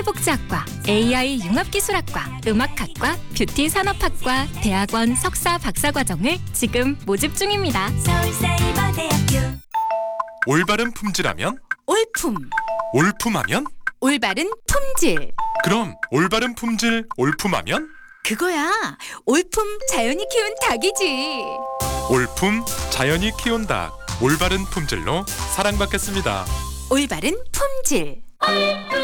사회복지학과, AI 융합기술학과, 음악학과, 뷰티 산업학과, 대학원 석사 박사과정을 지금 모집 중입니다. 서울사이버대학교. 올바른 품질하면? 올품, 올품하면? 올바른 품질. 그럼 올바른 품질 올품하면? 그거야. 올품 자연이 키운 닭이지. 올품 자연이 키운 닭 올바른 품질로 사랑받겠습니다. 올바른 품질.